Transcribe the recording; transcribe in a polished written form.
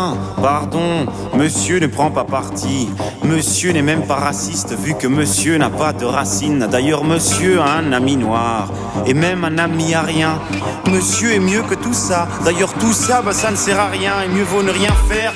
pardon, monsieur ne prend pas parti. Monsieur n'est même pas raciste vu que monsieur n'a pas de racines. D'ailleurs monsieur a un ami noir et même un ami arien. Monsieur est mieux que tout ça. D'ailleurs tout ça, ça ne sert à rien. Et mieux vaut ne rien faire